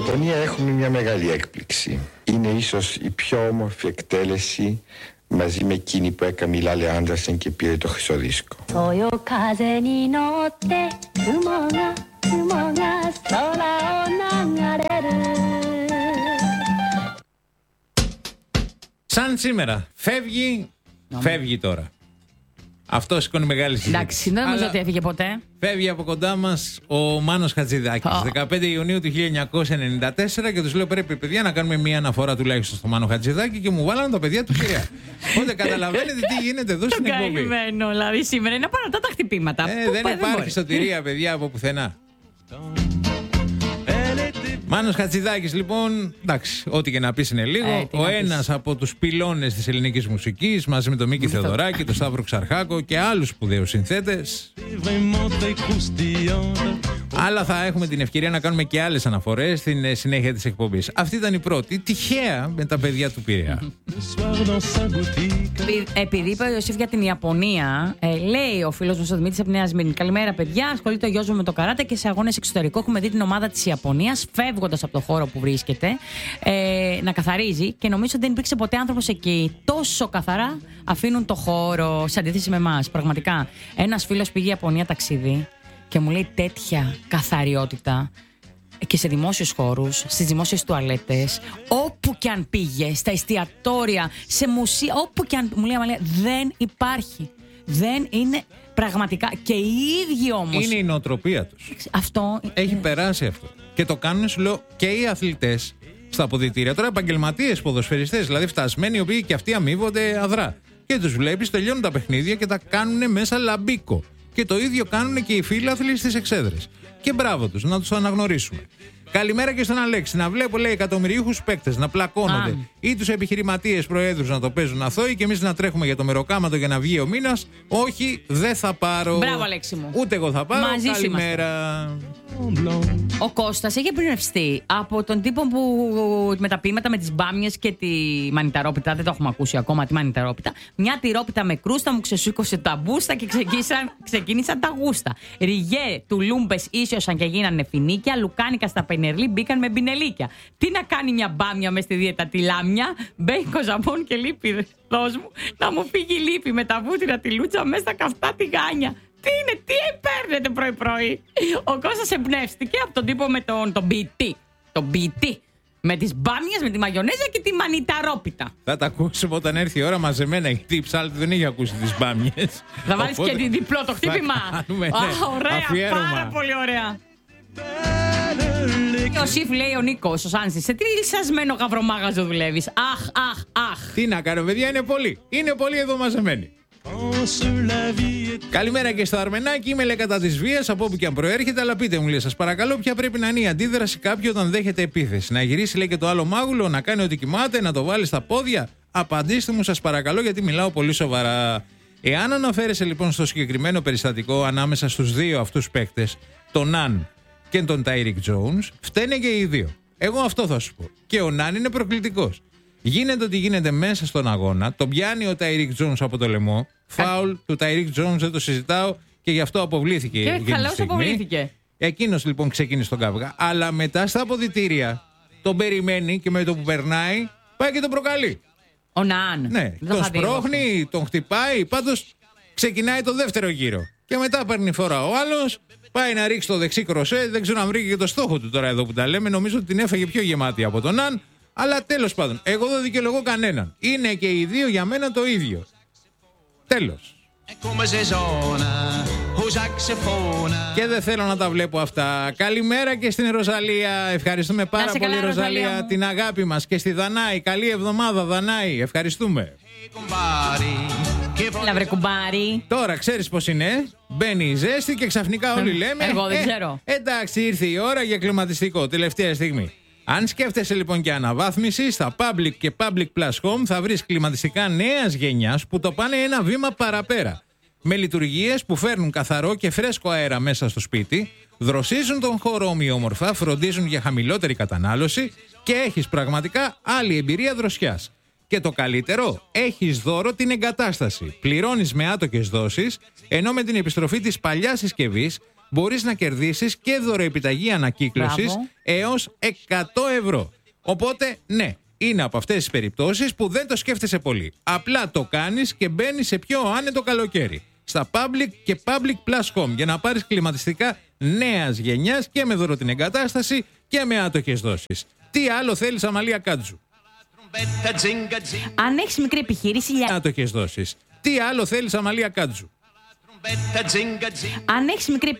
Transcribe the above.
Ιαπωνία έχουμε μια μεγάλη έκπληξη. Είναι ίσως η πιο όμορφη εκτέλεση μαζί με εκείνη που έκανε η Λάλε Άντερσεν και πήρε το χρυσό δίσκο. Σαν σήμερα. Φεύγει τώρα. Αυτό σηκώνει μεγάλη συζήτηση. Εντάξει, δεν νομίζω ότι έφυγε ποτέ. Φεύγει από κοντά μας ο Μάνος Χατζηδάκης. 15 Ιουνίου του 1994 και τους λέω: πρέπει, παιδιά, να κάνουμε μία αναφορά τουλάχιστον στο Μάνο Χατζηδάκη και μου βάλανε τα παιδιά του Πειραιά. Οπότε καταλαβαίνετε τι γίνεται εδώ στην εκπομπή. Καημένο, δηλαδή σήμερα είναι παρατά τα χτυπήματα. Δεν υπάρχει σωτηρία, παιδιά, από πουθενά. Μάνος Χατζηδάκης, λοιπόν, εντάξει, ό,τι και να πεις είναι λίγο. Ο ένας από τους πυλώνες της ελληνικής μουσικής, μαζί με τον Μίκη Θεοδωράκη, τον Σταύρο Ξαρχάκο και άλλους σπουδαίους συνθέτες. Αλλά θα έχουμε την ευκαιρία να κάνουμε και άλλες αναφορές στην συνέχεια της εκπομπής. Αυτή ήταν η πρώτη, τυχαία, με τα παιδιά του Πειραιά. Επειδή είπε ο Ιωσήφ για την Ιαπωνία, λέει ο φίλος μας ο Δημήτρης από Νέα Σμύρνη: καλημέρα, παιδιά. Ασχολείται ο γιος μου με το καράτε και σε αγώνες εξωτερικού έχουμε δει την ομάδα της Ιαπωνίας φεύγοντας από το χώρο που βρίσκεται να καθαρίζει και νομίζω ότι δεν υπήρξε ποτέ άνθρωπος εκεί. Τόσο καθαρά αφήνουν το χώρο σε αντίθεση με εμάς. Πραγματικά. Ένας φίλος πήγε Ιαπωνία ταξίδι και μου λέει τέτοια καθαριότητα και σε δημόσιους χώρους, στις δημόσιες τουαλέτες, όπου και αν πήγε, στα εστιατόρια, σε μουσεία, όπου και αν. Μου λέει δεν υπάρχει. Δεν είναι πραγματικά. Και οι ίδιοι όμως. Είναι η νοοτροπία τους. Αυτό. Έχει περάσει αυτό. Και το κάνουν, σου λέω, και οι αθλητές στα αποδυτήρια. Τώρα επαγγελματίες ποδοσφαιριστές, δηλαδή φτασμένοι, οι οποίοι και αυτοί αμείβονται αδρά. Και τους βλέπεις, τελειώνουν τα παιχνίδια και τα κάνουν μέσα λαμπίκο. Και το ίδιο κάνουν και οι φίλαθλοι στις εξέδρες. Και μπράβο τους, να τους αναγνωρίσουμε. Καλημέρα και στον Αλέξη. Να βλέπω, λέει, εκατομμυριούχους παίκτες να πλακώνονται ή τους επιχειρηματίες προέδρους να το παίζουν αθώοι και εμείς να τρέχουμε για το μεροκάματο για να βγει ο μήνας. Όχι, δεν θα πάρω. Μπράβο, Αλέξη μου. Ούτε εγώ θα πάρω. Μαζί καλημέρα. Ο Κώστας έχει εμπνευστεί από τον τύπο που με τα ποίηματα με τις μπάμιες και τη μανιταρόπιτα. Δεν το έχουμε ακούσει ακόμα τη μανιταρόπιτα. Μια τυρόπιτα με κρούστα μου ξεσούκωσε τα μπούστα και ξεκίνησαν τα γούστα. Ριγέ του λούμπες ίσιοσαν και γίνανε φινίκια. Λουκάνικα στα πενερλί μπήκαν με μπινελίκια. Τι να κάνει μια μπάμια μες στη δίαιτα, τη λάμια. Μπέικο, ζαμπόν και λίπη. Δώσ' μου να μου φύγει η λίπη με τα βούτυρα, τη λούτσα μέσα στα καυτά τηγάνια. Τι είναι, τι παίρνετε πρωί-πρωί. Ο Κώστας εμπνεύστηκε από τον τύπο με τον ποιητή. Τον ποιητή. Με τις μπάμιες, με τη μαγιονέζα και τη μανιταρόπιτα. Θα τα ακούσουμε όταν έρθει η ώρα μαζεμένα. Γιατί η Ψάλτη δεν έχει ακούσει τις μπάμιες. Θα βάλεις και διπλό το χτύπημα. Ωραία, πάρα πολύ ωραία. Ο Σιφ, λέει ο Νίκος, ο Σάνσης, σε τι λυσασμένο γαυρομάγαζο δουλεύεις. Αχ. Τι να κάνω, παιδιά, είναι πολύ εδώ μαζεμένοι. Καλημέρα και στο Αρμενάκι. Είμαι, λέει, κατά της βίας από όπου και αν προέρχεται. Αλλά πείτε μου, λέει, σας παρακαλώ, ποια πρέπει να είναι η αντίδραση κάποιου όταν δέχεται επίθεση. Να γυρίσει, λέει, και το άλλο μάγουλο, να κάνει ό,τι κοιμάται, να το βάλει στα πόδια. Απαντήστε μου, σας παρακαλώ, γιατί μιλάω πολύ σοβαρά. Εάν αναφέρεσαι λοιπόν στο συγκεκριμένο περιστατικό ανάμεσα στους δύο αυτούς παίκτες, τον Ναν και τον Τάιρικ Τζόουνς, φταίνε και οι δύο. Εγώ αυτό θα σου πω. Και ο Ναν είναι προκλητικός. Γίνεται ό,τι γίνεται μέσα στον αγώνα, τον πιάνει ο Τάιρικ Τζόουνς από το λαιμό. Φάουλ του Τάιρικ Τζόουνς, δεν το συζητάω και γι' αυτό αποβλήθηκε. Και καλώς αποβλήθηκε. Εκείνος λοιπόν ξεκίνησε τον καυγά. Αλλά μετά στα αποδυτήρια τον περιμένει και με το που περνάει πάει και τον προκαλεί. Ο Ναν. Ναι, τον σπρώχνει, τον χτυπάει. Πάντως ξεκινάει το δεύτερο γύρο. Και μετά παίρνει φορά ο άλλος, πάει να ρίξει το δεξί κροσέ. Δεν ξέρω αν βρήκε και το στόχο του τώρα εδώ που τα λέμε. Νομίζω ότι την έφαγε πιο γεμάτη από τον Ναν. Αλλά τέλος πάντων, εγώ δεν δικαιολογώ κανέναν. Είναι και οι δύο για μένα το ίδιο. Τέλος. Και δεν θέλω να τα βλέπω αυτά. Καλημέρα και στην Ροζαλία. Ευχαριστούμε πάρα πολύ, καλά, Ροζαλία, την αγάπη μας. Και στη Δανάη. Καλή εβδομάδα, Δανάη. Ευχαριστούμε. Έλα βρε κουμπάρι. Τώρα ξέρεις πως είναι. Μπαίνει η ζέστη και ξαφνικά όλοι λέμε. Εγώ δεν ξέρω. Εντάξει, ήρθε η ώρα για κλιματιστικό. Τελευταία στιγμή. Αν σκέφτεσαι λοιπόν και αναβάθμιση, στα Public και Public Plus Home θα βρεις κλιματιστικά νέας γενιάς που το πάνε ένα βήμα παραπέρα. Με λειτουργίες που φέρνουν καθαρό και φρέσκο αέρα μέσα στο σπίτι, δροσίζουν τον χώρο ομοιόμορφα, φροντίζουν για χαμηλότερη κατανάλωση και έχεις πραγματικά άλλη εμπειρία δροσιάς. Και το καλύτερο, έχεις δώρο την εγκατάσταση. Πληρώνεις με άτοκες δόσεις, ενώ με την επιστροφή της παλιάς συσκευής μπορείς να κερδίσεις και δωροεπιταγή ανακύκλωσης Μπράβο. έως 100 ευρώ. Οπότε, ναι, είναι από αυτές τις περιπτώσεις που δεν το σκέφτεσαι πολύ. Απλά το κάνεις και μπαίνεις σε πιο άνετο καλοκαίρι. Στα Public και Public Plus Home για να πάρεις κλιματιστικά νέας γενιάς και με δώρο την εγκατάσταση και με άτοχες δόσεις. Τι άλλο θέλεις, Αμαλία Κάτζου? Αν έχεις μικρή επιχείρηση, Άτοχες δόσεις. Τι άλλο θέλεις, Αμαλία Κάτζου? αν έχεις μικρή